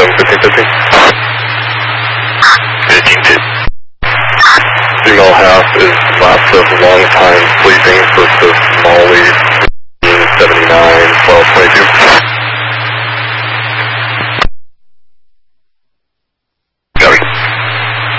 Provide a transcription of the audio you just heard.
1550. 1550. Female half is lots of long time sleeping